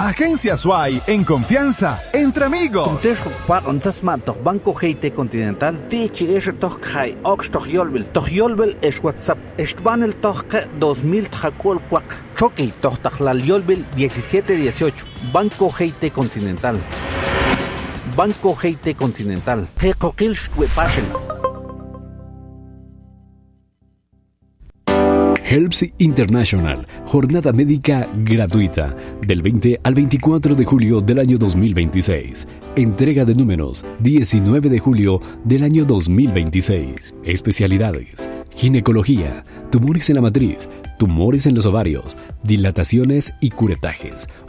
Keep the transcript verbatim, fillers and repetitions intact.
Agencia Suay, en confianza, entre amigos. Entonces, para ontas mato Banco G T Continental, tichi es toch kai ox toch yolbel, toch yolbel es WhatsApp, estban el toch dos mil tjacol cuac, choque toch tajlal yolbel diecisiete dieciocho, Banco G T Continental. Banco G T Continental, que coquil passion. Helps International, jornada médica gratuita, del veinte al veinticuatro de julio del año dos mil veintiséis. Entrega de números, diecinueve de julio del año dos mil veintiséis. Especialidades: ginecología, tumores en la matriz, tumores en los ovarios, dilataciones y curetajes,